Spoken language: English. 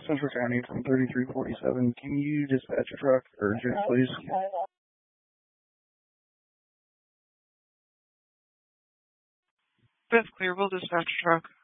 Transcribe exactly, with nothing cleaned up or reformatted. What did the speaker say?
Central County from thirty-three forty-seven. Can you dispatch a truck urgent, please? Fifth Clearville, dispatch a truck.